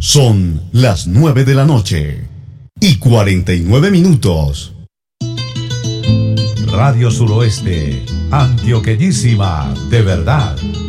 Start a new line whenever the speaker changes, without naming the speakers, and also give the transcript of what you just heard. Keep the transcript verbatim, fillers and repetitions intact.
Son las nueve de la noche y cuarenta y nueve minutos.
Radio Suroeste, antioqueñísima de verdad.